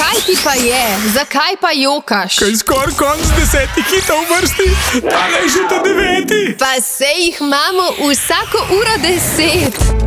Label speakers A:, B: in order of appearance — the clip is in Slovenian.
A: Kaj ti pa je? Zakaj pa jokaš?
B: Kaj skoraj konc 10 hitov v vrsti, tale je že ta 9.
A: Pa se jih imamo vsako uro 10.